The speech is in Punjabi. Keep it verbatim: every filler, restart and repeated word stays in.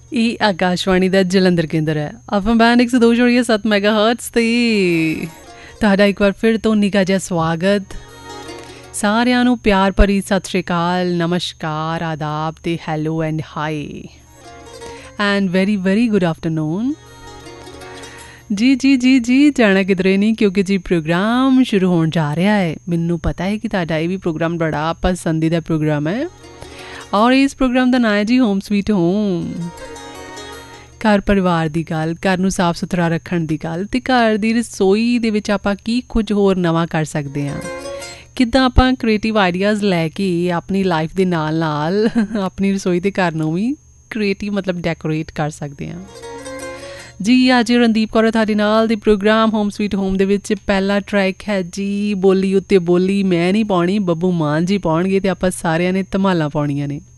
ਇਹ ਆਕਾਸ਼ਵਾਣੀ ਦਾ ਜਲੰਧਰ ਕੇਂਦਰ ਹੈ। ਐਫਐਮ ਬੈਂਡ ਇੱਕ ਸੌ ਦੋ ਜੋੜੀਏ ਸੱਤ ਮੈਗਾ ਹਰਟਸ ਤੇ ਤੁਹਾਡਾ ਇੱਕ ਵਾਰ ਫਿਰ ਤੋਂ ਨਿੱਘਾ ਜਿਹਾ ਸਵਾਗਤ। ਸਾਰਿਆਂ ਨੂੰ ਪਿਆਰ ਭਰੀ ਸਤਿ ਸ਼੍ਰੀ ਅਕਾਲ, ਨਮਸਕਾਰ, ਆਦਾਬ ਤੇ hello and high end very very good afternoon. ਜੀ ਜੀ ਜੀ ਜੀ ਜਾਣਾ ਕਿਧਰੇ ਨਹੀਂ, ਕਿਉਂਕਿ ਜੀ ਪ੍ਰੋਗਰਾਮ ਸ਼ੁਰੂ ਹੋਣ ਜਾ ਰਿਹਾ ਹੈ। ਮੈਨੂੰ ਪਤਾ ਹੈ ਕਿ ਤੁਹਾਡਾ ਇਹ ਵੀ ਪ੍ਰੋਗਰਾਮ ਬੜਾ ਪਸੰਦੀਦਾ ਪ੍ਰੋਗਰਾਮ ਹੈ ਔਰ ਇਸ ਪ੍ਰੋਗਰਾਮ ਦਾ ਨਾਂ ਹੈ ਜੀ ਹੋਮ ਸਵੀਟ ਹੋਮ। ਘਰ ਪਰਿਵਾਰ ਦੀ ਗੱਲ, ਘਰ ਨੂੰ ਸਾਫ਼ ਸੁਥਰਾ ਰੱਖਣ ਦੀ ਗੱਲ ਅਤੇ ਘਰ ਦੀ ਰਸੋਈ ਦੇ ਵਿੱਚ ਆਪਾਂ ਕੀ ਕੁਝ ਹੋਰ ਨਵਾਂ ਕਰ ਸਕਦੇ ਹਾਂ, ਕਿੱਦਾਂ ਆਪਾਂ ਕ੍ਰੀਏਟਿਵ ਆਈਡੀਆਜ਼ ਲੈ ਕੇ ਆਪਣੀ ਲਾਈਫ ਦੇ ਨਾਲ ਨਾਲ ਆਪਣੀ ਰਸੋਈ ਦੇ ਘਰ ਨੂੰ ਵੀ ਕ੍ਰੀਏਟਿਵ ਮਤਲਬ ਡੈਕੋਰੇਟ ਕਰ ਸਕਦੇ ਹਾਂ। ਜੀ ਅੱਜ ਰਣਦੀਪ ਕੌਰ ਤੁਹਾਡੇ ਨਾਲ ਦੇ ਪ੍ਰੋਗਰਾਮ ਹੋਮ ਸਵੀਟ ਹੋਮ ਦੇ ਵਿੱਚ ਪਹਿਲਾ ਟਰੈਕ ਹੈ ਜੀ ਬੋਲੀ ਉੱਤੇ ਬੋਲੀ। ਮੈਂ ਨਹੀਂ ਪਾਉਣੀ, ਬੱਬੂ ਮਾਨ ਜੀ ਪਾਉਣਗੇ ਅਤੇ ਆਪਾਂ ਸਾਰਿਆਂ ਨੇ ਧਮਾਲਾਂ ਪਾਉਣੀਆਂ ਨੇ।